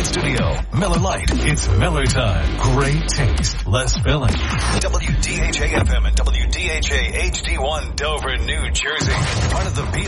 Lite Studio. Miller Lite. It's Miller time. Great taste. Less filling. WDHA FM and WDHA HD1 Dover, New Jersey. Part of the